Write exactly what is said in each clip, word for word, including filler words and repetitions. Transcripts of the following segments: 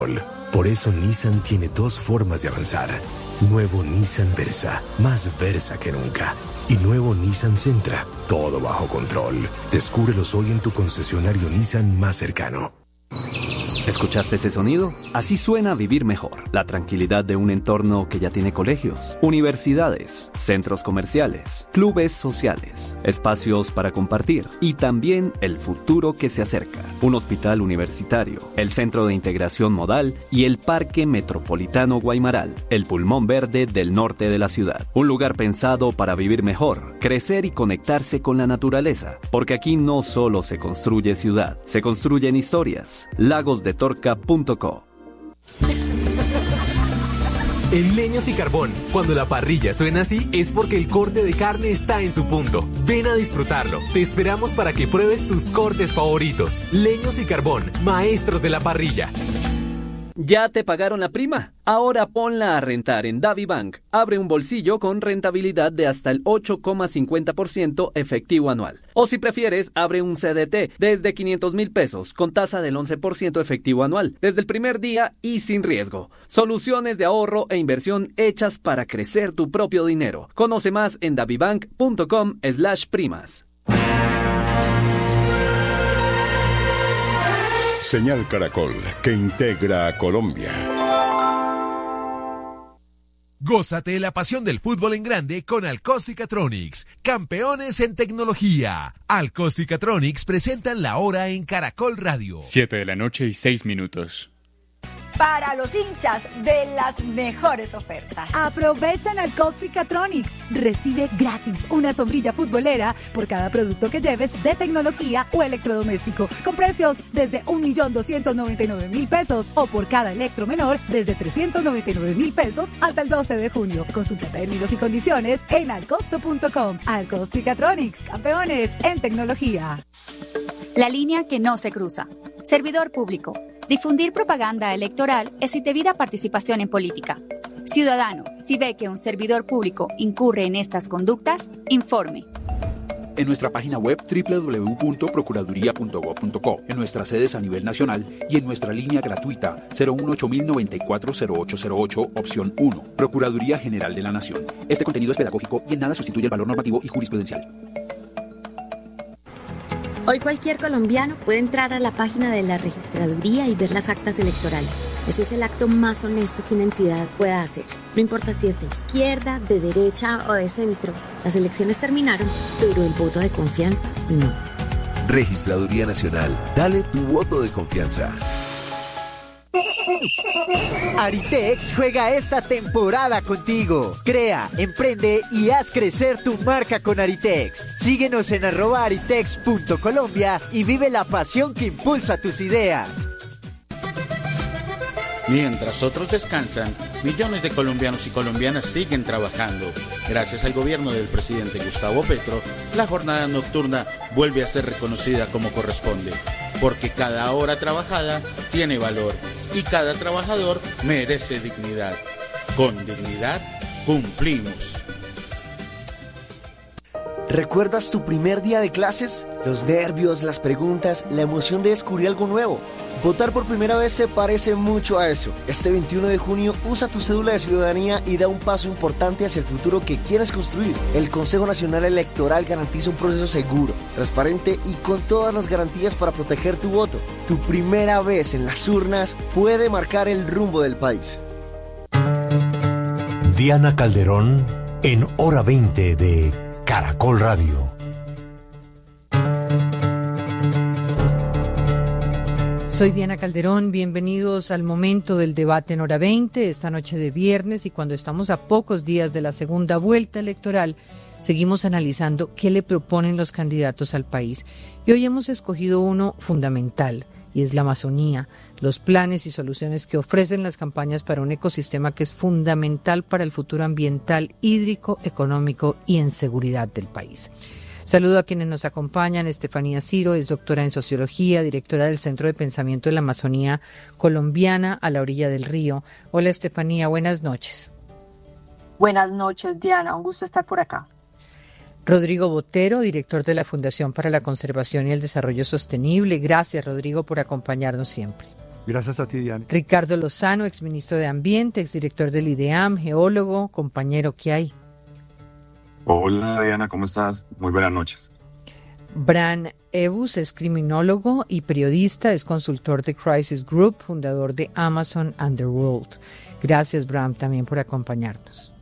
Por eso Nissan tiene dos formas de avanzar. Nuevo Nissan Versa, más Versa que nunca. Y nuevo Nissan Sentra, todo bajo control. Descúbrelos hoy en tu concesionario Nissan más cercano. ¿Escuchaste ese sonido? Así suena vivir mejor. La tranquilidad de un entorno que ya tiene colegios, universidades, centros comerciales, clubes sociales, espacios para compartir y también el futuro que se acerca. Un hospital universitario, el Centro de Integración Modal y el Parque Metropolitano Guaymaral, el pulmón verde del norte de la ciudad. Un lugar pensado para vivir mejor, crecer y conectarse con la naturaleza. Porque aquí no solo se construye ciudad, se construyen historias. Lagos de Torca punto co. En Leños y Carbón, cuando la parrilla suena así, es porque el corte de carne está en su punto. Ven a disfrutarlo. Te esperamos para que pruebes tus cortes favoritos. Leños y Carbón, maestros de la parrilla. ¿Ya te pagaron la prima? Ahora ponla a rentar en DaviBank. Abre un bolsillo con rentabilidad de hasta el ocho coma cincuenta por ciento efectivo anual. O si prefieres, abre un C D T desde quinientos mil pesos con tasa del once por ciento efectivo anual, desde el primer día y sin riesgo. Soluciones de ahorro e inversión hechas para crecer tu propio dinero. Conoce más en davibank punto com slash primas. Señal Caracol, que integra a Colombia. Gózate la pasión del fútbol en grande con Alcóstica-Tronics, campeones en tecnología. Alcóstica-Tronics presentan la hora en Caracol Radio. Siete de la noche y seis minutos. Para los hinchas de las mejores ofertas. Aprovechan Alcóstica-Tronics. Recibe gratis una sombrilla futbolera por cada producto que lleves de tecnología o electrodoméstico, con precios desde un millón doscientos noventa y nueve mil pesos o por cada electro menor desde trescientos noventa y nueve mil pesos hasta el doce de junio. Consulta términos y condiciones en alcosto punto com. Alcóstica-Tronics, campeones en tecnología. La línea que no se cruza. Servidor público. Difundir propaganda electoral es indebida participación en política. Ciudadano, si ve que un servidor público incurre en estas conductas, informe. En nuestra página web doble u doble u doble u punto procuraduría punto gob punto co, en nuestras sedes a nivel nacional y en nuestra línea gratuita cero uno ocho mil noventa y cuatro cero ocho cero ocho, opción uno. Procuraduría General de la Nación. Este contenido es pedagógico y en nada sustituye el valor normativo y jurisprudencial. Hoy cualquier colombiano puede entrar a la página de la registraduría y ver las actas electorales. Eso es el acto más honesto que una entidad pueda hacer. No importa si es de izquierda, de derecha o de centro. Las elecciones terminaron, pero el voto de confianza no. Registraduría Nacional. Dale tu voto de confianza. Aritex juega esta temporada contigo. Crea, emprende y haz crecer tu marca con Aritex. Síguenos en arroba aritex punto colombia y vive la pasión que impulsa tus ideas. Mientras otros descansan, millones de colombianos y colombianas siguen trabajando. Gracias al gobierno del presidente Gustavo Petro, la jornada nocturna vuelve a ser reconocida como corresponde. Porque cada hora trabajada tiene valor y cada trabajador merece dignidad. Con dignidad cumplimos. ¿Recuerdas tu primer día de clases? Los nervios, las preguntas, la emoción de descubrir algo nuevo. Votar por primera vez se parece mucho a eso. Este veintiuno de junio usa tu cédula de ciudadanía y da un paso importante hacia el futuro que quieres construir. El Consejo Nacional Electoral garantiza un proceso seguro, transparente y con todas las garantías para proteger tu voto. Tu primera vez en las urnas puede marcar el rumbo del país. Diana Calderón en Hora veinte de Caracol Radio. Soy Diana Calderón, bienvenidos al momento del debate en Hora veinte, esta noche de viernes, y cuando estamos a pocos días de la segunda vuelta electoral, seguimos analizando qué le proponen los candidatos al país. Y hoy hemos escogido uno fundamental, y es la Amazonía, los planes y soluciones que ofrecen las campañas para un ecosistema que es fundamental para el futuro ambiental, hídrico, económico y en seguridad del país. Saludo a quienes nos acompañan. Estefanía Ciro es doctora en Sociología, directora del Centro de Pensamiento de la Amazonía Colombiana a la orilla del río. Hola Estefanía, buenas noches. Buenas noches Diana, un gusto estar por acá. Rodrigo Botero, director de la Fundación para la Conservación y el Desarrollo Sostenible. Gracias Rodrigo por acompañarnos siempre. Gracias a ti, Diana. Ricardo Lozano, exministro de Ambiente, exdirector del IDEAM, geólogo, compañero, ¿qué hay? Hola, Diana, ¿cómo estás? Muy buenas noches. Bran Ebus es criminólogo y periodista, es consultor de Crisis Group, fundador de Amazon Underworld. Gracias, Bran, también por acompañarnos.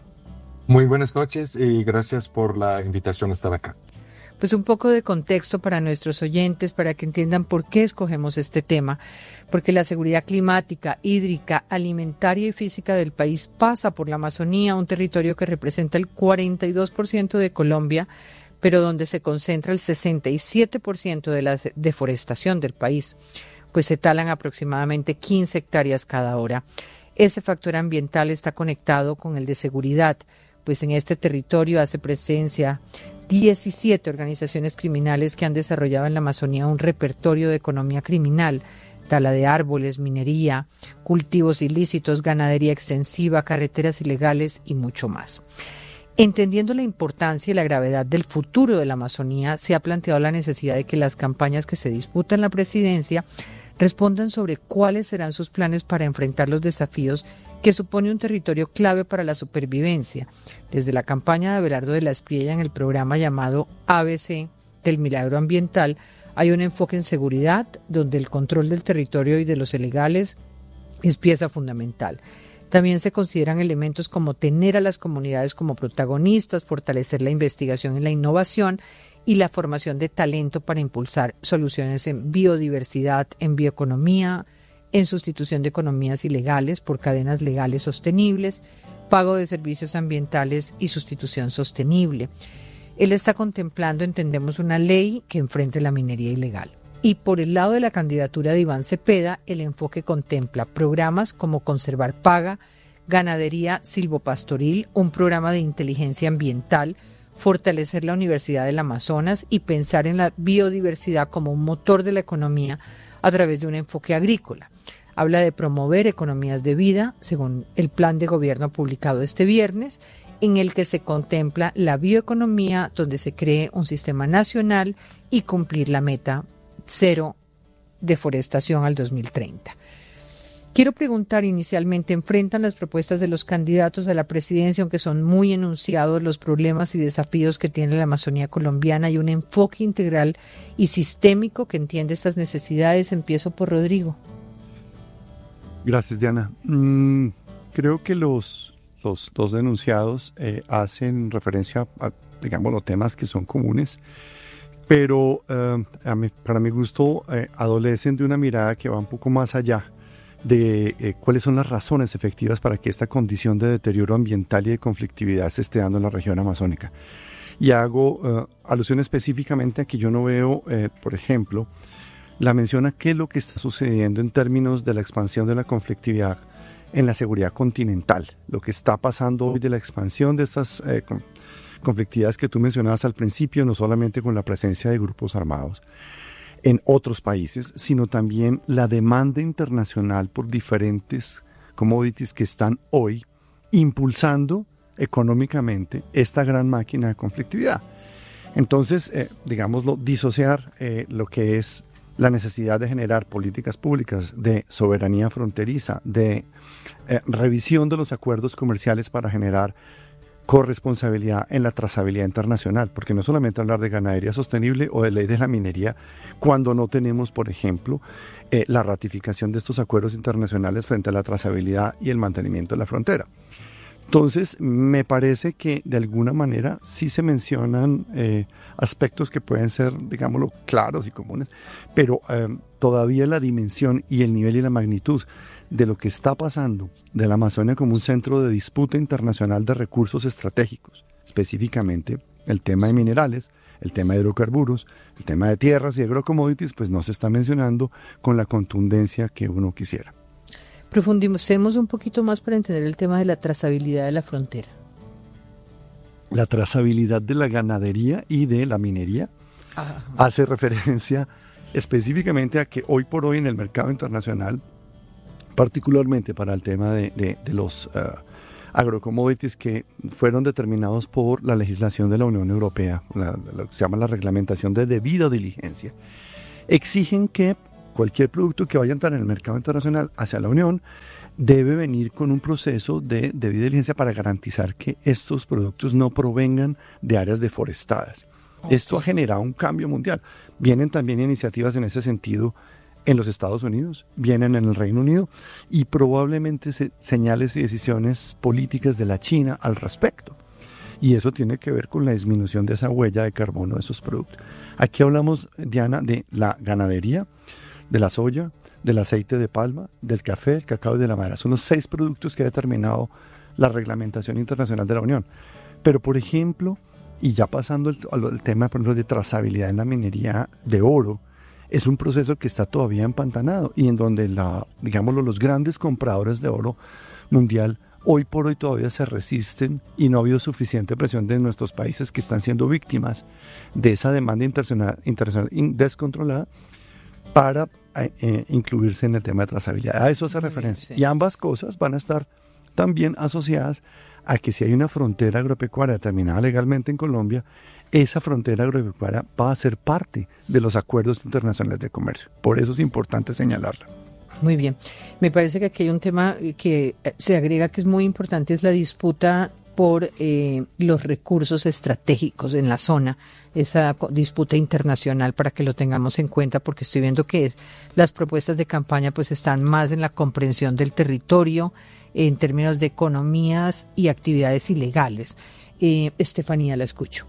Muy buenas noches y gracias por la invitación a estar acá. Pues un poco de contexto para nuestros oyentes, para que entiendan por qué escogemos este tema, porque la seguridad climática, hídrica, alimentaria y física del país pasa por la Amazonía, un territorio que representa el cuarenta y dos por ciento de Colombia, pero donde se concentra el sesenta y siete por ciento de la deforestación del país, pues se talan aproximadamente quince hectáreas cada hora. Ese factor ambiental está conectado con el de seguridad, pues en este territorio hace presencia diecisiete organizaciones criminales que han desarrollado en la Amazonía un repertorio de economía criminal, tala de árboles, minería, cultivos ilícitos, ganadería extensiva, carreteras ilegales y mucho más. Entendiendo la importancia y la gravedad del futuro de la Amazonía, se ha planteado la necesidad de que las campañas que se disputan en la presidencia respondan sobre cuáles serán sus planes para enfrentar los desafíos que supone un territorio clave para la supervivencia. Desde la campaña de Abelardo de la Espriella en el programa llamado A B C del Milagro Ambiental, hay un enfoque en seguridad, donde el control del territorio y de los ilegales es pieza fundamental. También se consideran elementos como tener a las comunidades como protagonistas, fortalecer la investigación y la innovación y la formación de talento para impulsar soluciones en biodiversidad, en bioeconomía, en sustitución de economías ilegales por cadenas legales sostenibles, pago de servicios ambientales y sustitución sostenible. Él está contemplando, entendemos, una ley que enfrente la minería ilegal. Y por el lado de la candidatura de Iván Cepeda, el enfoque contempla programas como Conservar Paga, Ganadería Silvopastoril, un programa de inteligencia ambiental, fortalecer la Universidad del Amazonas y pensar en la biodiversidad como un motor de la economía a través de un enfoque agrícola. Habla de promover economías de vida, según el plan de gobierno publicado este viernes, en el que se contempla la bioeconomía, donde se cree un sistema nacional y cumplir la meta cero deforestación al dos mil treinta. Quiero preguntar inicialmente, ¿enfrentan las propuestas de los candidatos a la presidencia, aunque son muy enunciados, los problemas y desafíos que tiene la Amazonía colombiana y un enfoque integral y sistémico que entiende estas necesidades? Empiezo por Rodrigo. Gracias, Diana. Mm, creo que los, los dos enunciados eh, hacen referencia a, digamos, los temas que son comunes, pero eh, a mí, para mi gusto eh, adolecen de una mirada que va un poco más allá de eh, cuáles son las razones efectivas para que esta condición de deterioro ambiental y de conflictividad se esté dando en la región amazónica. Y hago eh, alusión específicamente a que yo no veo, eh, por ejemplo, la mención a qué es lo que está sucediendo en términos de la expansión de la conflictividad en la seguridad continental, lo que está pasando hoy de la expansión de estas eh, conflictividades que tú mencionabas al principio, no solamente con la presencia de grupos armados en otros países, sino también la demanda internacional por diferentes commodities que están hoy impulsando económicamente esta gran máquina de conflictividad. Entonces, eh, digámoslo, disociar eh, lo que es la necesidad de generar políticas públicas de soberanía fronteriza, de eh, revisión de los acuerdos comerciales para generar corresponsabilidad en la trazabilidad internacional, porque no solamente hablar de ganadería sostenible o de ley de la minería, cuando no tenemos, por ejemplo, eh, la ratificación de estos acuerdos internacionales frente a la trazabilidad y el mantenimiento de la frontera. Entonces, me parece que de alguna manera sí se mencionan eh, aspectos que pueden ser, digámoslo, claros y comunes, pero eh, todavía la dimensión y el nivel y la magnitud de lo que está pasando de la Amazonia como un centro de disputa internacional de recursos estratégicos, específicamente el tema de minerales, el tema de hidrocarburos, el tema de tierras y agrocommodities, pues no se está mencionando con la contundencia que uno quisiera. Profundicemos un poquito más para entender el tema de la trazabilidad de la frontera. La trazabilidad de la ganadería y de la minería Ajá. hace referencia específicamente a que hoy por hoy en el mercado internacional, particularmente para el tema de, de, de los uh, agrocommodities que fueron determinados por la legislación de la Unión Europea, la, lo que se llama la reglamentación de debida diligencia, exigen que cualquier producto que vaya a entrar en el mercado internacional hacia la Unión debe venir con un proceso de debida diligencia para garantizar que estos productos no provengan de áreas deforestadas. Okay. Esto ha generado un cambio mundial. Vienen también iniciativas en ese sentido en los Estados Unidos, vienen en el Reino Unido y probablemente se, señales y decisiones políticas de la China al respecto. Y eso tiene que ver con la disminución de esa huella de carbono de esos productos. Aquí hablamos, Diana, de la ganadería, de la soya, del aceite de palma, del café, del cacao y de la madera. Son los seis productos que ha determinado la reglamentación internacional de la Unión. Pero, por ejemplo, y ya pasando el, al tema por ejemplo, de trazabilidad en la minería de oro, es un proceso que está todavía empantanado y en donde la, digámoslo, los grandes compradores de oro mundial hoy por hoy todavía se resisten y no ha habido suficiente presión de nuestros países que están siendo víctimas de esa demanda internacional, internacional descontrolada para eh, incluirse en el tema de trazabilidad. A eso hace referencia. Sí. Y ambas cosas van a estar también asociadas a que si hay una frontera agropecuaria determinada legalmente en Colombia, esa frontera agropecuaria va a ser parte de los acuerdos internacionales de comercio. Por eso es importante señalarla. Muy bien. Me parece que aquí hay un tema que se agrega que es muy importante, es la disputa por eh, los recursos estratégicos en la zona, esa disputa internacional para que lo tengamos en cuenta, porque estoy viendo que es, las propuestas de campaña pues están más en la comprensión del territorio en términos de economías y actividades ilegales. Eh, Estefanía, la escucho.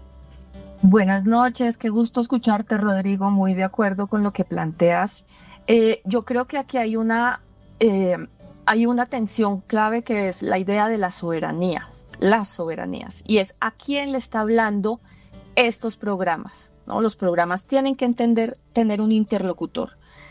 Buenas noches, qué gusto escucharte, Rodrigo, muy de acuerdo con lo que planteas. Eh, yo creo que aquí hay una, eh, hay una tensión clave que es la idea de la soberanía, las soberanías, y es a quién le está hablando estos programas, ¿no? Los programas tienen que entender, tener un interlocutor.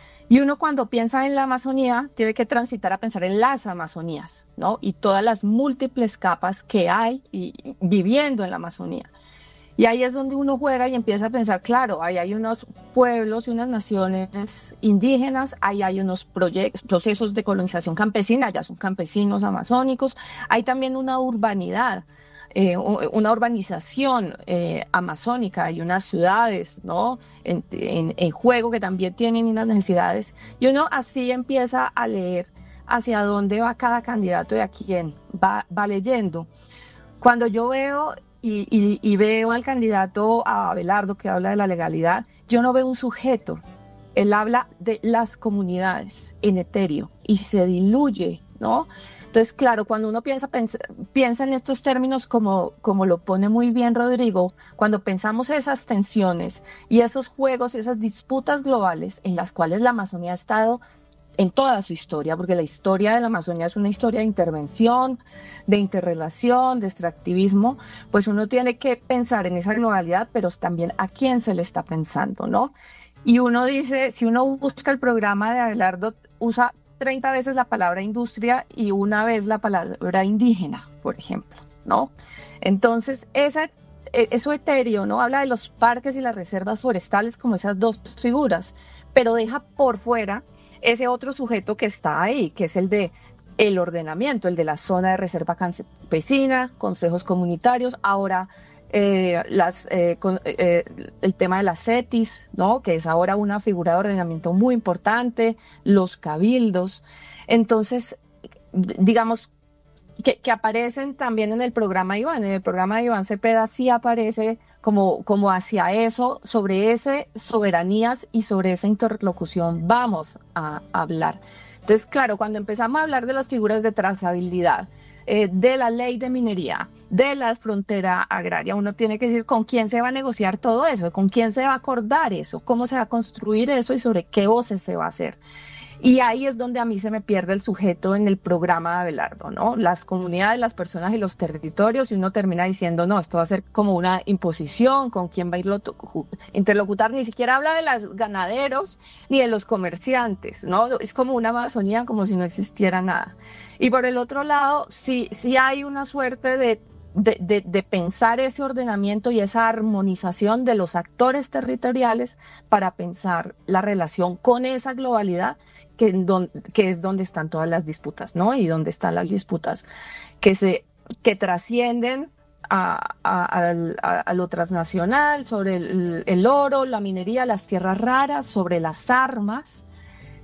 Y uno cuando piensa en la Amazonía tiene que transitar a pensar en las Amazonías, ¿no? Y todas las múltiples capas que hay y, y, viviendo en la Amazonía. Y ahí es donde uno juega y empieza a pensar, claro, ahí hay unos pueblos y unas naciones indígenas, ahí hay unos procesos de colonización campesina, ya son campesinos amazónicos, hay también una urbanidad, eh, una urbanización eh, amazónica y unas ciudades, ¿no? En, en, en juego que también tienen unas necesidades. Y uno así empieza a leer hacia dónde va cada candidato y a quién va, va leyendo. Cuando yo veo... Y, y, y veo al candidato a Abelardo que habla de la legalidad, yo no veo un sujeto, él habla de las comunidades en etéreo y se diluye, ¿no? Entonces, claro, cuando uno piensa, piensa, piensa en estos términos como, como lo pone muy bien Rodrigo, cuando pensamos esas tensiones y esos juegos y esas disputas globales en las cuales la Amazonía ha estado en toda su historia, porque la historia de la Amazonía es una historia de intervención, de interrelación, de extractivismo, pues uno tiene que pensar en esa globalidad, pero también a quién se le está pensando, ¿no? Y uno dice, si uno busca el programa de Abelardo, usa treinta veces la palabra industria y una vez la palabra indígena, por ejemplo, ¿no? Entonces, esa, eso etéreo, ¿no? Habla de los parques y las reservas forestales como esas dos figuras, pero deja por fuera ese otro sujeto que está ahí, que es el de el ordenamiento, el de la zona de reserva campesina, consejos comunitarios, ahora eh, las, eh, con, eh, el tema de las CETIS, ¿no? Que es ahora una figura de ordenamiento muy importante, los cabildos. Entonces, digamos, que, que aparecen también en el programa de Iván, en el programa de Iván Cepeda sí aparece como, como hacia eso, sobre ese soberanías y sobre esa interlocución vamos a, a hablar. Entonces, claro, cuando empezamos a hablar de las figuras de trazabilidad, eh, de la ley de minería, de la frontera agraria, uno tiene que decir con quién se va a negociar todo eso, con quién se va a acordar eso, cómo se va a construir eso y sobre qué voces se va a hacer. Y ahí es donde a mí se me pierde el sujeto en el programa de Abelardo, ¿no? Las comunidades, las personas y los territorios, y uno termina diciendo, no, esto va a ser como una imposición, con quién va a ir a interlocutar, ni siquiera habla de los ganaderos ni de los comerciantes, ¿no? Es como una Amazonía, como si no existiera nada. Y por el otro lado, sí, sí hay una suerte de De, de, de pensar ese ordenamiento y esa armonización de los actores territoriales para pensar la relación con esa globalidad que, don, que es donde están todas las disputas, ¿no? Y donde están las disputas que, se, que trascienden a, a, a, a, a lo transnacional, sobre el, el oro, la minería, las tierras raras, sobre las armas,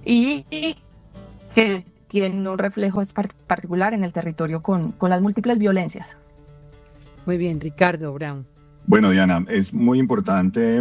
y, y que tiene un reflejo particular en el territorio con, con las múltiples violencias. Muy bien, Ricardo Brown. Bueno, Diana, es muy importante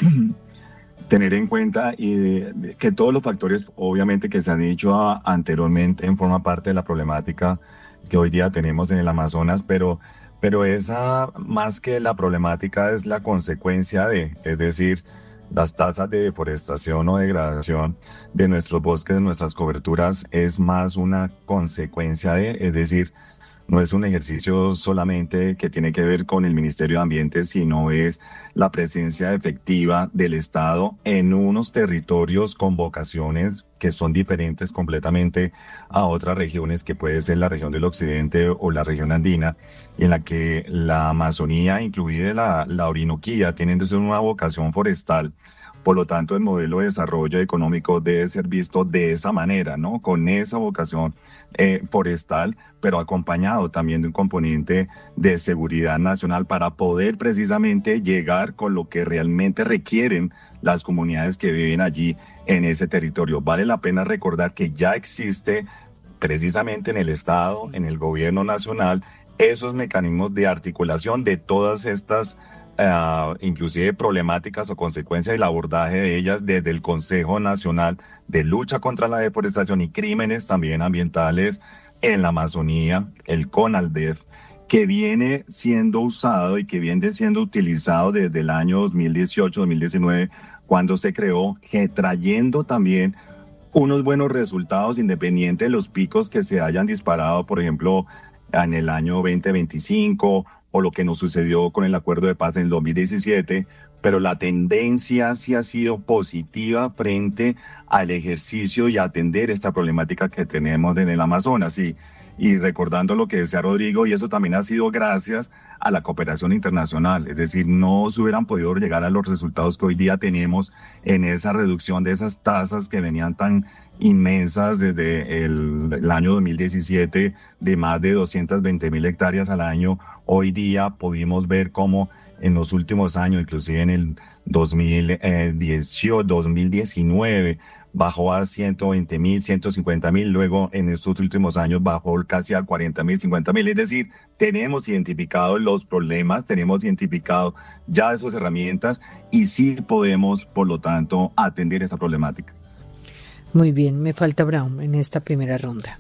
tener en cuenta y de, de, que todos los factores, obviamente, que se han dicho a, anteriormente, forman parte de la problemática que hoy día tenemos en el Amazonas, pero, pero esa, más que la problemática, es la consecuencia de, es decir, las tasas de deforestación o degradación de nuestros bosques, de nuestras coberturas, es más una consecuencia de, es decir, no es un ejercicio solamente que tiene que ver con el Ministerio de Ambiente, sino es la presencia efectiva del Estado en unos territorios con vocaciones que son diferentes completamente a otras regiones, que puede ser la región del occidente o la región andina, en la que la Amazonía, incluida la, la Orinoquía, tienen una vocación forestal. Por lo tanto, el modelo de desarrollo económico debe ser visto de esa manera, ¿no? Con esa vocación eh, forestal, pero acompañado también de un componente de seguridad nacional para poder precisamente llegar con lo que realmente requieren las comunidades que viven allí en ese territorio. Vale la pena recordar que ya existe precisamente en el Estado, en el gobierno nacional, esos mecanismos de articulación de todas estas Uh, inclusive problemáticas o consecuencias del abordaje de ellas desde el Consejo Nacional de Lucha contra la Deforestación y Crímenes también ambientales en la Amazonía, el CONALDEF, que viene siendo usado y que viene siendo utilizado desde el año dos mil dieciocho, dos mil diecinueve, cuando se creó, que trayendo también unos buenos resultados independientes de los picos que se hayan disparado, por ejemplo, en el año veinte veinticinco, o lo que nos sucedió con el acuerdo de paz en el dos mil diecisiete, pero la tendencia sí ha sido positiva frente al ejercicio y atender esta problemática que tenemos en el Amazonas. Y, y recordando lo que decía Rodrigo, y eso también ha sido gracias a la cooperación internacional, es decir, no se hubieran podido llegar a los resultados que hoy día tenemos en esa reducción de esas tasas que venían tan inmensas desde el, el año dos mil diecisiete, de más de doscientas veinte mil hectáreas al año. Hoy día pudimos ver cómo en los últimos años, inclusive en el dos mil dieciocho, dos mil diecinueve, bajó a ciento veinte mil, ciento cincuenta mil, luego en estos últimos años bajó casi a cuarenta mil, cincuenta mil. Es decir, tenemos identificados los problemas, tenemos identificado ya esas herramientas y sí podemos, por lo tanto, atender esa problemática. Muy bien, me falta Brown en esta primera ronda.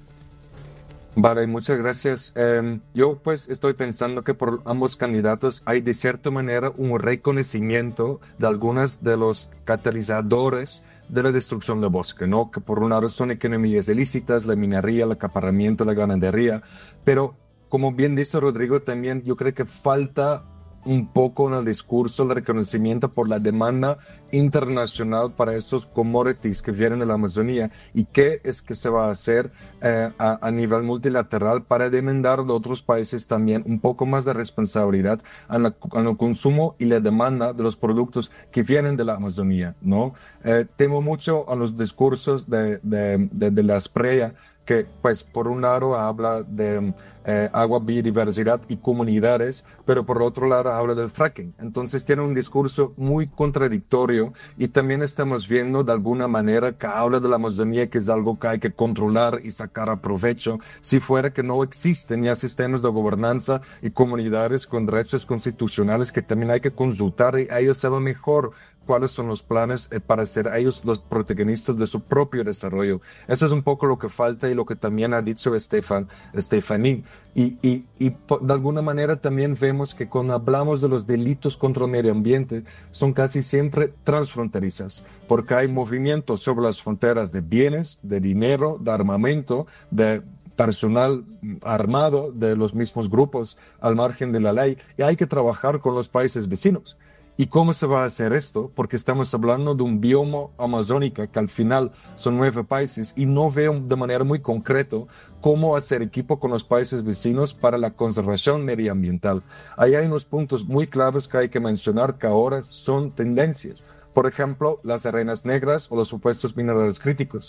Vale, muchas gracias. Eh, yo pues estoy pensando que por ambos candidatos hay de cierta manera un reconocimiento de algunos de los catalizadores de la destrucción del bosque, ¿no? Que por un lado son economías ilícitas, la minería, el acaparamiento, la ganadería, pero como bien dice Rodrigo también, yo creo que falta un poco en el discurso el reconocimiento por la demanda internacional para esos commodities que vienen de la Amazonía y qué es que se va a hacer eh, a, a nivel multilateral para demandar de otros países también un poco más de responsabilidad en, la, en el consumo y la demanda de los productos que vienen de la Amazonía, ¿no? Eh, temo mucho a los discursos de, de, de, de la Asprella, que pues por un lado habla de eh, agua, biodiversidad y comunidades, pero por otro lado habla del fracking. Entonces tiene un discurso muy contradictorio y también estamos viendo de alguna manera que habla de la Amazonía, que es algo que hay que controlar y sacar a provecho, si fuera que no existen ya sistemas de gobernanza y comunidades con derechos constitucionales que también hay que consultar y ellos saben mejor cuáles son los planes eh, para ser ellos los protagonistas de su propio desarrollo. Eso es un poco lo que falta y lo que también ha dicho Estefan, Stephanie. Y, y, y de alguna manera también vemos que cuando hablamos de los delitos contra el medio ambiente son casi siempre transfronterizas, porque hay movimientos sobre las fronteras de bienes, de dinero, de armamento, de personal armado de los mismos grupos al margen de la ley, y hay que trabajar con los países vecinos. ¿Y cómo se va a hacer esto? Porque estamos hablando de un bioma amazónico que al final son nueve países y no veo de manera muy concreta cómo hacer equipo con los países vecinos para la conservación medioambiental. Ahí hay unos puntos muy claves que hay que mencionar que ahora son tendencias. Por ejemplo, las arenas negras o los supuestos minerales críticos.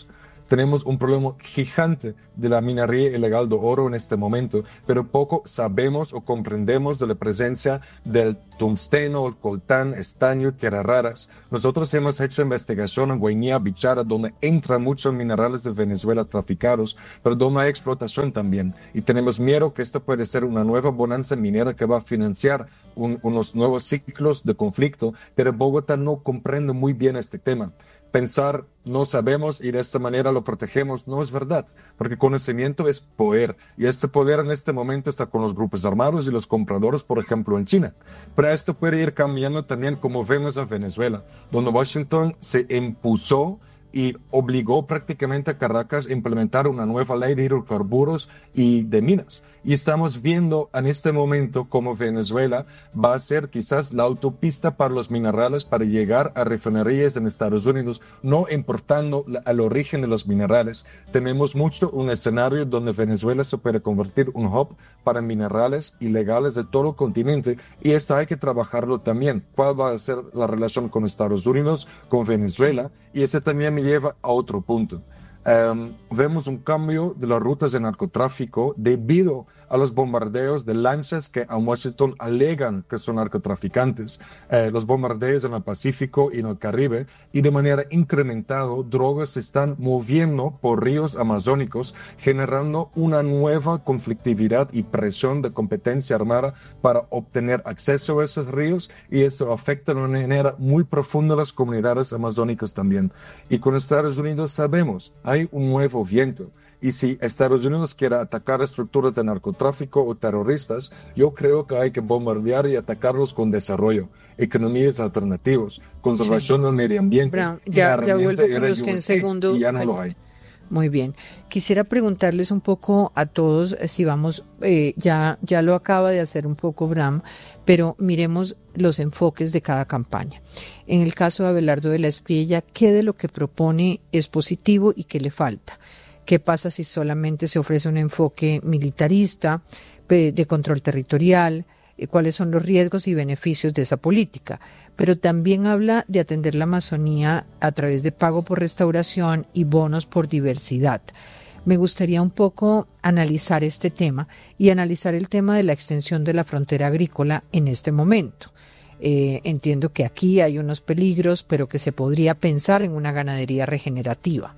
Tenemos un problema gigante de la minería ilegal de oro en este momento, pero poco sabemos o comprendemos de la presencia del tungsteno, el coltán, estaño, tierras raras. Nosotros hemos hecho investigación en Guinea Bichara, donde entran muchos minerales de Venezuela traficados, pero donde hay explotación también. Y tenemos miedo que esto puede ser una nueva bonanza minera que va a financiar un, unos nuevos ciclos de conflicto, pero Bogotá no comprende muy bien este tema. Pensar no sabemos y de esta manera lo protegemos no es verdad, porque conocimiento es poder, y este poder en este momento está con los grupos armados y los compradores, por ejemplo, en China. Pero esto puede ir cambiando también, como vemos en Venezuela, donde Washington se impuso y obligó prácticamente a Caracas a implementar una nueva ley de hidrocarburos y de minas. Y estamos viendo en este momento cómo Venezuela va a ser quizás la autopista para los minerales para llegar a refinerías en Estados Unidos, no importando la, el origen de los minerales. Tenemos mucho un escenario donde Venezuela se puede convertir en un hub para minerales ilegales de todo el continente, y esto hay que trabajarlo también. ¿Cuál va a ser la relación con Estados Unidos, con Venezuela? Y ese también me lleva a otro punto. Um, vemos un cambio de las rutas de narcotráfico debido a los bombardeos de lanchas que a Washington alegan que son narcotraficantes, eh, los bombardeos en el Pacífico y en el Caribe, y de manera incrementada drogas se están moviendo por ríos amazónicos, generando una nueva conflictividad y presión de competencia armada para obtener acceso a esos ríos, y eso afecta de una manera muy profunda a las comunidades amazónicas también. Y con Estados Unidos sabemos, hay un nuevo viento. Y si Estados Unidos quiere atacar estructuras de narcotráfico o terroristas, yo creo que hay que bombardear y atacarlos con desarrollo, economías alternativas, conservación sí. del medio ambiente. Brown, ya, ya vuelvo con los que en segundo. Y ya no lo hay. Muy bien. Quisiera preguntarles un poco a todos, si vamos, eh, ya, ya lo acaba de hacer un poco Bram, pero miremos los enfoques de cada campaña. En el caso de Abelardo de la Espriella, ¿qué de lo que propone es positivo y qué le falta? ¿Qué pasa si solamente se ofrece un enfoque militarista, de control territorial? ¿Cuáles son los riesgos y beneficios de esa política? Pero también habla de atender la Amazonía a través de pago por restauración y bonos por diversidad. Me gustaría un poco analizar este tema y analizar el tema de la extensión de la frontera agrícola en este momento. Eh, entiendo que aquí hay unos peligros, pero que se podría pensar en una ganadería regenerativa.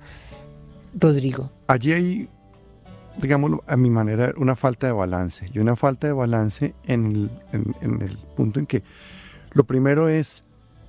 Rodrigo. Allí hay, digámoslo, a mi manera, una falta de balance, y una falta de balance en el, en, en el punto en que lo primero es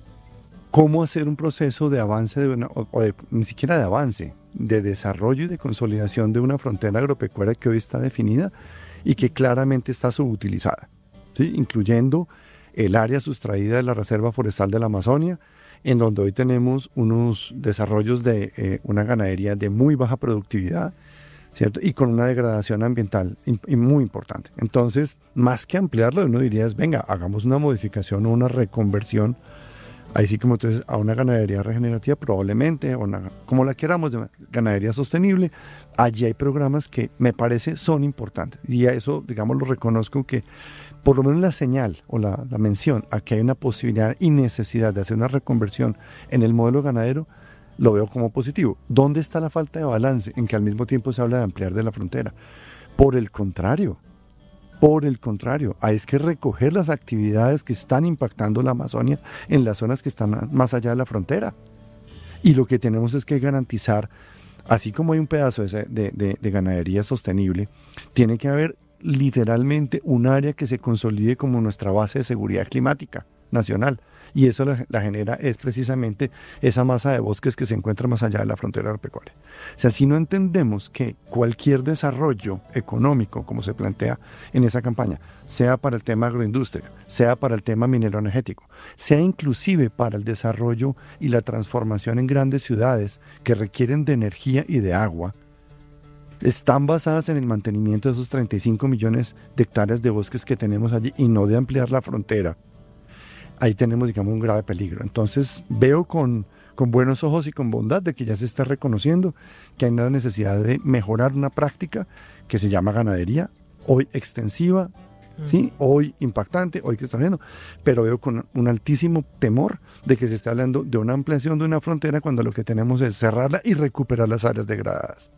cómo hacer un proceso de avance, de una, o, o de, ni siquiera de avance, de desarrollo y de consolidación de una frontera agropecuaria que hoy está definida y que claramente está subutilizada, ¿sí? Incluyendo el área sustraída de la Reserva Forestal de la Amazonia, en donde hoy tenemos unos desarrollos de eh, una ganadería de muy baja productividad, ¿cierto? Y con una degradación ambiental y, y muy importante. Entonces, más que ampliarlo, uno diría es, venga, hagamos una modificación o una reconversión, ahí sí como entonces, a una ganadería regenerativa, probablemente, o una, como la queramos, de ganadería sostenible. Allí hay programas que me parece son importantes, y a eso, digamos, lo reconozco que por lo menos la señal o la, la mención a que hay una posibilidad y necesidad de hacer una reconversión en el modelo ganadero, lo veo como positivo. ¿Dónde está la falta de balance en que al mismo tiempo se habla de ampliar de la frontera? Por el contrario, por el contrario, hay que recoger las actividades que están impactando la Amazonia en las zonas que están más allá de la frontera. Y lo que tenemos es que garantizar, así como hay un pedazo de, de, de, de ganadería sostenible, tiene que haber literalmente un área que se consolide como nuestra base de seguridad climática nacional, y eso la, la genera es precisamente esa masa de bosques que se encuentra más allá de la frontera agropecuaria. O sea, si no entendemos que cualquier desarrollo económico, como se plantea en esa campaña, sea para el tema agroindustria, sea para el tema minero energético, sea inclusive para el desarrollo y la transformación en grandes ciudades que requieren de energía y de agua, están basadas en el mantenimiento de esos treinta y cinco millones de hectáreas de bosques que tenemos allí y no de ampliar la frontera, ahí tenemos, digamos, un grave peligro. Entonces veo con, con buenos ojos y con bondad de que ya se está reconociendo que hay una necesidad de mejorar una práctica que se llama ganadería, hoy extensiva, ¿sí? Hoy impactante, hoy que está viendo, pero veo con un altísimo temor de que se esté hablando de una ampliación de una frontera cuando lo que tenemos es cerrarla y recuperar las áreas degradadas.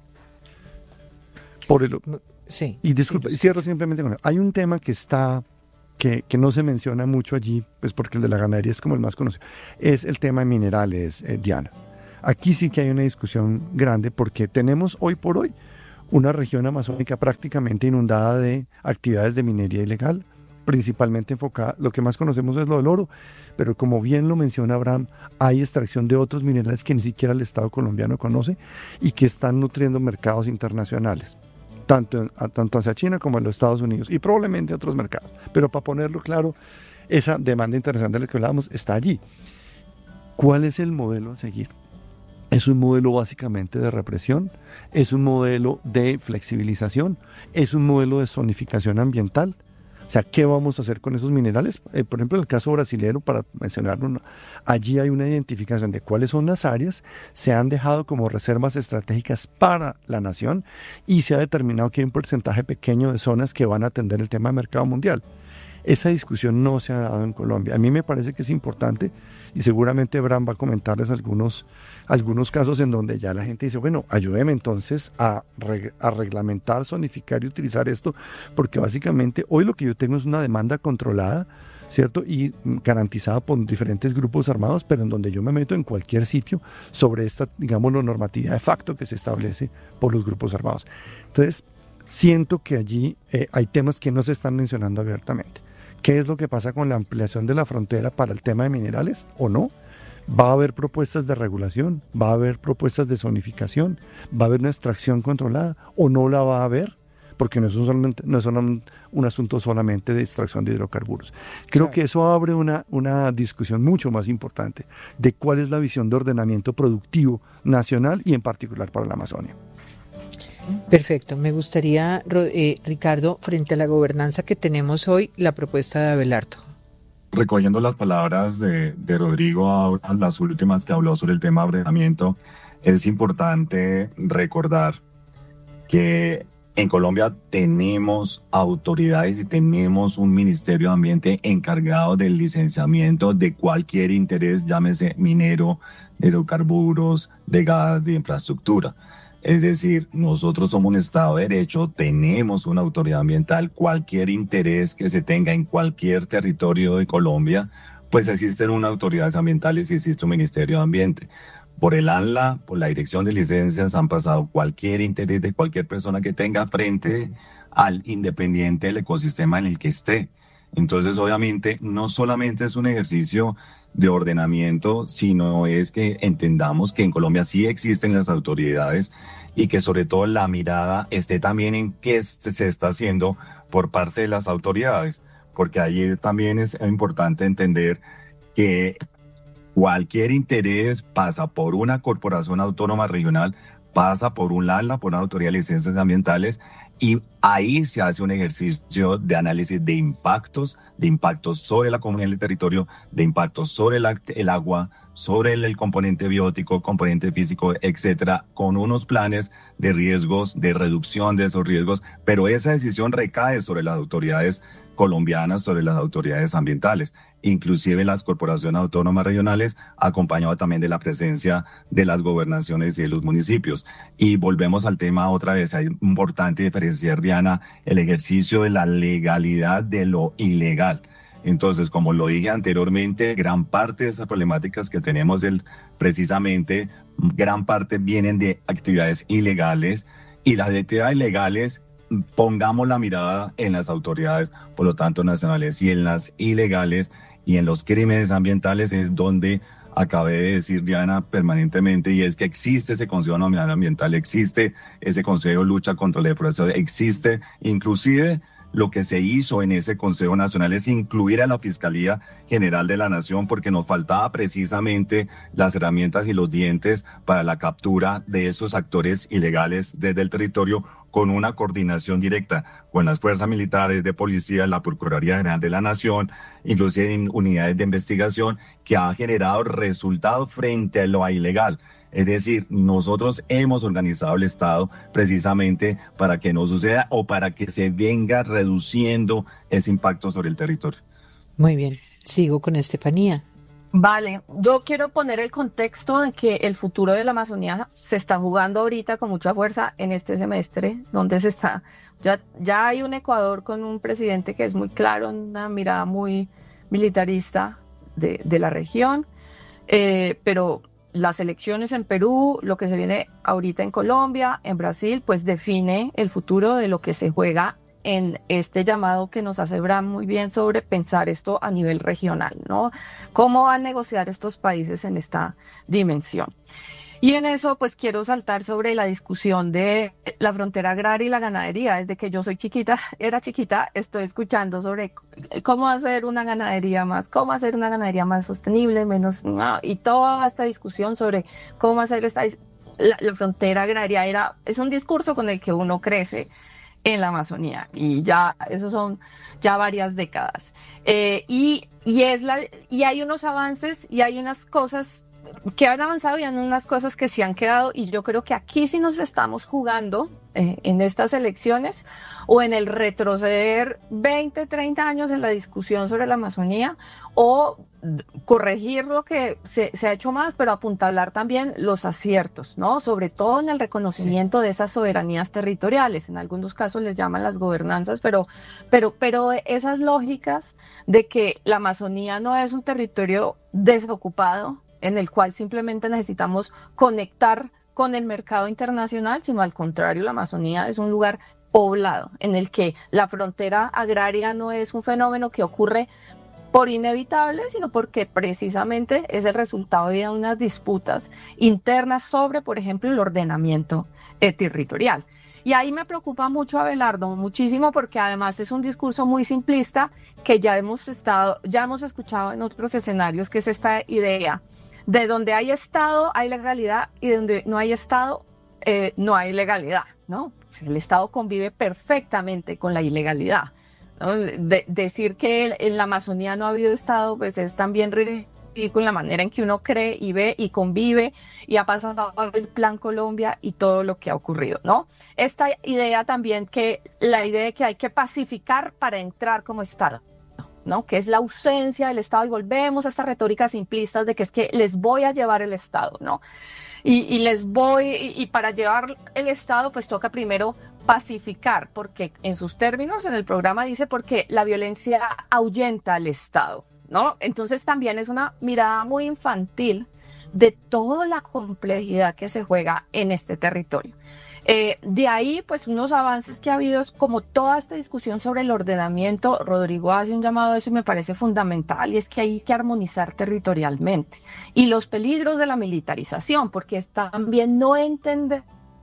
Por el, sí. Y disculpa, sí, cierro simplemente con eso. Hay un tema que está, que, que no se menciona mucho allí, pues porque el de la ganadería es como el más conocido, es el tema de minerales, eh, Diana. Aquí sí que hay una discusión grande porque tenemos hoy por hoy una región amazónica prácticamente inundada de actividades de minería ilegal, principalmente enfocada, lo que más conocemos es lo del oro, pero como bien lo menciona Abraham, hay extracción de otros minerales que ni siquiera el Estado colombiano conoce y que están nutriendo mercados internacionales, tanto, a, tanto hacia China como en los Estados Unidos y probablemente otros mercados. Pero para ponerlo claro, esa demanda internacional de la que hablábamos está allí. ¿Cuál es el modelo a seguir? Es un modelo básicamente de represión, es un modelo de flexibilización, es un modelo de zonificación ambiental. O sea, ¿qué vamos a hacer con esos minerales? Eh, por ejemplo, en el caso brasileño, para mencionarlo, allí hay una identificación de cuáles son las áreas, se han dejado como reservas estratégicas para la nación y se ha determinado que hay un porcentaje pequeño de zonas que van a atender el tema de mercado mundial. Esa discusión no se ha dado en Colombia. A mí me parece que es importante y seguramente Bram va a comentarles algunos, algunos casos en donde ya la gente dice, bueno, ayúdeme entonces a, reg- a reglamentar, zonificar y utilizar esto, porque básicamente hoy lo que yo tengo es una demanda controlada, ¿cierto? Y garantizada por diferentes grupos armados, pero en donde yo me meto en cualquier sitio sobre esta, digamos, la normatividad de facto que se establece por los grupos armados. Entonces, siento que allí eh, hay temas que no se están mencionando abiertamente. ¿Qué es lo que pasa con la ampliación de la frontera para el tema de minerales o no? ¿Va a haber propuestas de regulación? ¿Va a haber propuestas de zonificación? ¿Va a haber una extracción controlada o no la va a haber? Porque no es, solamente, no es un, un asunto solamente de extracción de hidrocarburos. Creo claro. que eso abre una, una discusión mucho más importante de cuál es la visión de ordenamiento productivo nacional y en particular para la Amazonia. Perfecto. Me gustaría, eh, Ricardo, frente a la gobernanza que tenemos hoy, la propuesta de Abelardo. Recogiendo las palabras de, de Rodrigo, a, a las últimas que habló sobre el tema de ordenamiento, es importante recordar que en Colombia tenemos autoridades y tenemos un Ministerio de Ambiente encargado del licenciamiento de cualquier interés, llámese minero, de hidrocarburos, de gas, de infraestructura. Es decir, nosotros somos un Estado de Derecho, tenemos una autoridad ambiental, cualquier interés que se tenga en cualquier territorio de Colombia, pues existen unas autoridades ambientales y existe un Ministerio de Ambiente. Por el ANLA, por la Dirección de Licencias, han pasado cualquier interés de cualquier persona que tenga frente al independiente del ecosistema en el que esté. Entonces, obviamente, no solamente es un ejercicio de ordenamiento, sino es que entendamos que en Colombia sí existen las autoridades y que sobre todo la mirada esté también en qué se está haciendo por parte de las autoridades, porque ahí también es importante entender que cualquier interés pasa por una corporación autónoma regional, pasa por un ANLA, por una autoridad de licencias ambientales, y ahí se hace un ejercicio de análisis de impactos, de impactos sobre la comunidad del territorio, de impactos sobre el, el agua, sobre el, el componente biótico, componente físico, etcétera, con unos planes de riesgos, de reducción de esos riesgos, pero esa decisión recae sobre las autoridades colombianas, sobre las autoridades ambientales, inclusive las corporaciones autónomas regionales, acompañado también de la presencia de las gobernaciones y de los municipios. Y volvemos al tema otra vez, es importante diferenciar, Diana, el ejercicio de la legalidad de lo ilegal. Entonces, como lo dije anteriormente, gran parte de esas problemáticas que tenemos, el, precisamente, gran parte vienen de actividades ilegales, y las actividades ilegales, pongamos la mirada en las autoridades, por lo tanto nacionales, y en las ilegales y en los crímenes ambientales es donde acabé de decir, Diana, permanentemente, y es que existe ese Consejo Nacional Ambiental, existe ese Consejo de Lucha contra la Deforestación, existe inclusive lo que se hizo en ese Consejo Nacional es incluir a la Fiscalía General de la Nación, porque nos faltaba precisamente las herramientas y los dientes para la captura de esos actores ilegales desde el territorio, con una coordinación directa con las fuerzas militares, de policía, la Procuraduría General de la Nación, inclusive en unidades de investigación, que ha generado resultados frente a lo ilegal. Es decir, nosotros hemos organizado el Estado precisamente para que no suceda o para que se venga reduciendo ese impacto sobre el territorio. Muy bien, sigo con Estefanía. Vale, yo quiero poner el contexto en que el futuro de la Amazonía se está jugando ahorita con mucha fuerza en este semestre, donde se está, ya, ya hay un Ecuador con un presidente que es muy claro, una mirada muy militarista de, de la región, eh, pero las elecciones en Perú, lo que se viene ahorita en Colombia, en Brasil, pues define el futuro de lo que se juega en este llamado que nos hace Bram muy bien sobre pensar esto a nivel regional, ¿no? ¿Cómo van a negociar estos países en esta dimensión? Y en eso, pues quiero saltar sobre la discusión de la frontera agraria y la ganadería. Desde que yo soy chiquita, era chiquita, estoy escuchando sobre cómo hacer una ganadería más, cómo hacer una ganadería más sostenible, menos, no, y toda esta discusión sobre cómo hacer esta, la, la frontera agraria era, es un discurso con el que uno crece en la Amazonía, y ya esos son ya varias décadas, eh, y, y, es la, y hay unos avances y hay unas cosas que han avanzado y hay unas cosas que se han quedado, y yo creo que aquí sí nos estamos jugando eh, en estas elecciones o en el retroceder veinte, treinta años en la discusión sobre la Amazonía, o corregir lo que se, se ha hecho más, pero apuntalar también los aciertos, ¿no? Sobre todo en el reconocimiento sí. de esas soberanías territoriales. En algunos casos les llaman las gobernanzas, pero, pero, pero esas lógicas de que la Amazonía no es un territorio desocupado en el cual simplemente necesitamos conectar con el mercado internacional, sino al contrario, la Amazonía es un lugar poblado, en el que la frontera agraria no es un fenómeno que ocurre por inevitable, sino porque precisamente es el resultado de unas disputas internas sobre, por ejemplo, el ordenamiento eh, territorial. Y ahí me preocupa mucho, Abelardo, muchísimo, porque además es un discurso muy simplista que ya hemos estado, ya hemos escuchado en otros escenarios, que es esta idea de donde hay Estado hay legalidad y donde no hay Estado eh, no hay legalidad, ¿no? El Estado convive perfectamente con la ilegalidad, ¿no? De, decir que en la Amazonía no ha habido Estado, pues es también ridículo la manera en que uno cree y ve y convive, y ha pasado el Plan Colombia y todo lo que ha ocurrido, ¿no? Esta idea también, que la idea de que hay que pacificar para entrar como Estado, ¿no? Que es la ausencia del Estado, y volvemos a estas retóricas simplistas de que es que les voy a llevar el Estado, ¿no? Y, y les voy, y, y para llevar el Estado pues toca primero pacificar, porque en sus términos en el programa dice porque la violencia ahuyenta al Estado, ¿no? Entonces también es una mirada muy infantil de toda la complejidad que se juega en este territorio. Eh, de ahí, pues, unos avances que ha habido, es como toda esta discusión sobre el ordenamiento. Rodrigo hace un llamado a eso y me parece fundamental, y es que hay que armonizar territorialmente. Y los peligros de la militarización, porque es también no entender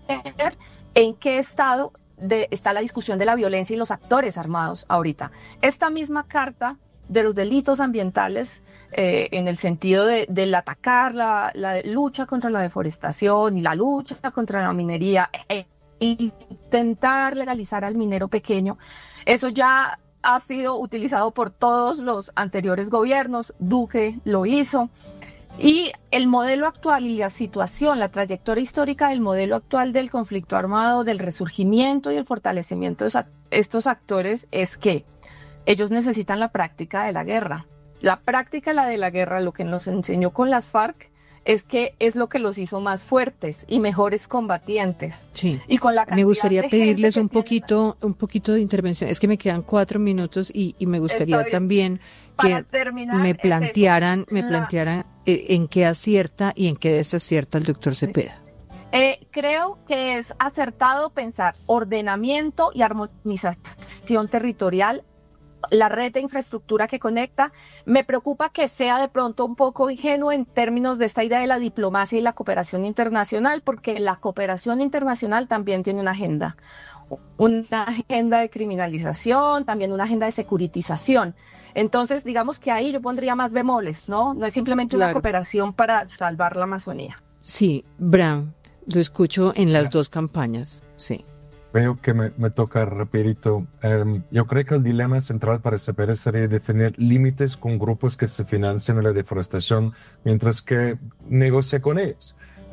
en qué estado de, está la discusión de la violencia y los actores armados ahorita. Esta misma carta de los delitos ambientales, eh, en el sentido de, del atacar la, la lucha contra la deforestación y la lucha contra la minería, e intentar legalizar al minero pequeño, eso ya ha sido utilizado por todos los anteriores gobiernos. Duque lo hizo, y el modelo actual y la situación, la trayectoria histórica del modelo actual del conflicto armado, del resurgimiento y el fortalecimiento de estos actores, es que ellos necesitan la práctica de la guerra. La práctica la de la guerra, lo que nos enseñó con las FARC, es que es lo que los hizo más fuertes y mejores combatientes. Sí. Y con la me gustaría de pedirles un tiene... poquito, un poquito de intervención. Es que me quedan cuatro minutos y, y me gustaría también que terminar, me plantearan, me la... plantearan eh, en qué acierta y en qué desacierta el doctor Cepeda. Eh, creo que es acertado pensar ordenamiento y armonización territorial, la red de infraestructura que conecta. Me preocupa que sea de pronto un poco ingenuo en términos de esta idea de la diplomacia y la cooperación internacional, porque la cooperación internacional también tiene una agenda, una agenda de criminalización, también una agenda de securitización. Entonces, digamos que ahí yo pondría más bemoles, ¿no? No es simplemente claro. una cooperación para salvar la Amazonía. Sí, Bram, lo escucho en las dos campañas, sí. Veo que me, me toca rapidito. Um, yo creo que el dilema central para Cepeda sería definir límites con grupos que se financian en la deforestación mientras que negocia con ellos.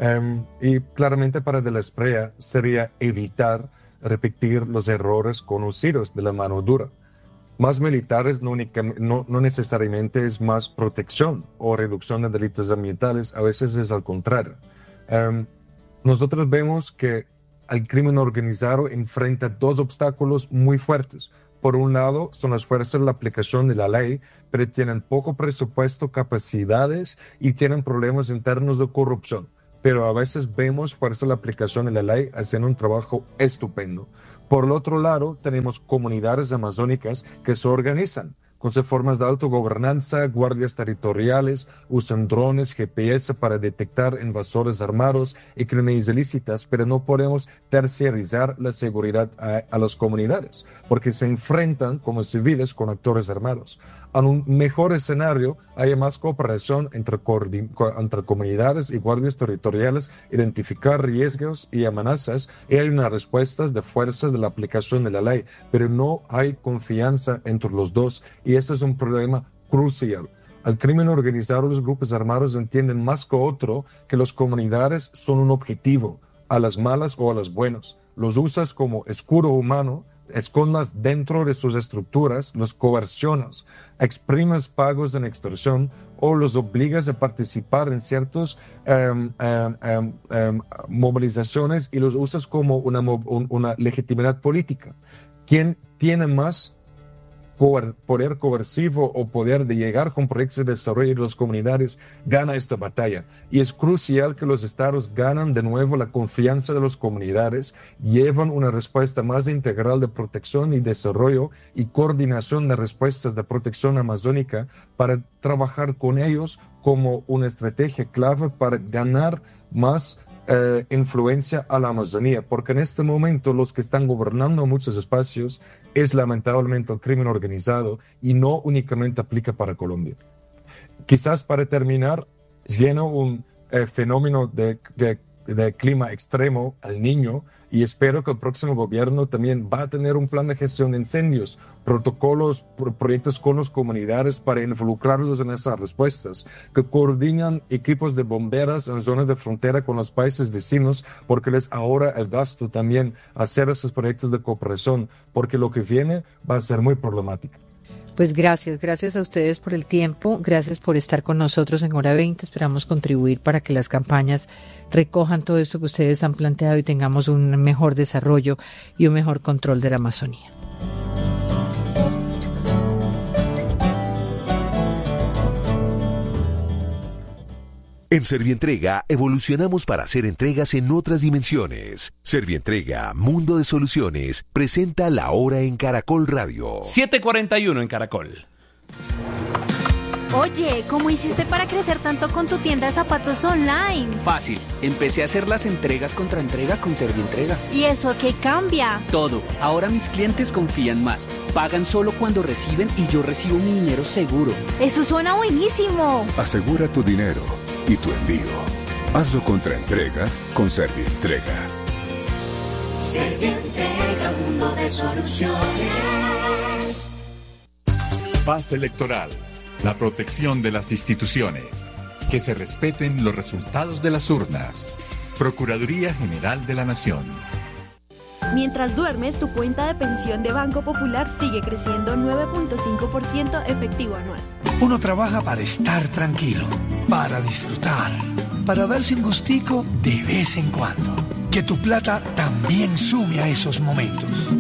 Um, y claramente para De la Espriella sería evitar repetir los errores conocidos de la mano dura. Más militares no, única, no, no necesariamente es más protección o reducción de delitos ambientales, a veces es al contrario. Um, nosotros vemos que el crimen organizado enfrenta dos obstáculos muy fuertes. Por un lado, son las fuerzas de la aplicación de la ley, pero tienen poco presupuesto, capacidades y tienen problemas internos de corrupción. Pero a veces vemos fuerzas de la aplicación de la ley haciendo un trabajo estupendo. Por el otro lado, tenemos comunidades amazónicas que se organizan con sus formas de autogobernanza, guardias territoriales, usan drones, G P S para detectar invasores armados y crímenes ilícitas, pero no podemos terciarizar la seguridad a, a las comunidades, porque se enfrentan como civiles con actores armados. En un mejor escenario, hay más cooperación entre, entre comunidades y guardias territoriales, identificar riesgos y amenazas, y hay unas respuestas de fuerzas de la aplicación de la ley, pero no hay confianza entre los dos, y ese es un problema crucial. El crimen organizado, los grupos armados entienden más que otro que las comunidades son un objetivo, a las malas o a las buenas. Los usas como escudo humano, escondas dentro de sus estructuras, los coercionas, exprimes pagos en extorsión o los obligas a participar en ciertas um, um, um, um, movilizaciones y los usas como una, un, una legitimidad política. ¿Quién tiene más poder coercivo o poder de llegar con proyectos de desarrollo de las comunidades gana esta batalla? Y es crucial que los estados ganan de nuevo la confianza de las comunidades, llevan una respuesta más integral de protección y desarrollo y coordinación de respuestas de protección amazónica para trabajar con ellos como una estrategia clave para ganar más Eh, influencia a la Amazonía, porque en este momento los que están gobernando muchos espacios es lamentablemente el crimen organizado y no únicamente aplica para Colombia. Quizás para terminar, lleno un eh, fenómeno de, de, de clima extremo al Niño, y espero que el próximo gobierno también va a tener un plan de gestión de incendios, protocolos, pro- proyectos con las comunidades para involucrarlos en esas respuestas, que coordinan equipos de bomberas en zonas de frontera con los países vecinos, porque les ahorra el gasto también hacer esos proyectos de cooperación, porque lo que viene va a ser muy problemático. Pues gracias, gracias a ustedes por el tiempo, gracias por estar con nosotros en Hora veinte, esperamos contribuir para que las campañas recojan todo esto que ustedes han planteado y tengamos un mejor desarrollo y un mejor control de la Amazonía. En Servientrega evolucionamos para hacer entregas en otras dimensiones. Servientrega, Mundo de Soluciones, presenta La Hora en Caracol Radio. siete cuarenta y uno en Caracol. Oye, ¿cómo hiciste para crecer tanto con tu tienda de zapatos online? Fácil, empecé a hacer las entregas contra entrega con Servientrega. ¿Y eso qué cambia? Todo, ahora mis clientes confían más, pagan solo cuando reciben y yo recibo mi dinero seguro. ¡Eso suena buenísimo! Asegura tu dinero y tu envío. Hazlo contra entrega con Servientrega. Servientrega, mundo de soluciones. Paz electoral. La protección de las instituciones. Que se respeten los resultados de las urnas. Procuraduría General de la Nación. Mientras duermes, tu cuenta de pensión de Banco Popular sigue creciendo nueve punto cinco por ciento efectivo anual. Uno trabaja para estar tranquilo, para disfrutar, para darse un gustico de vez en cuando. Que tu plata también sume a esos momentos.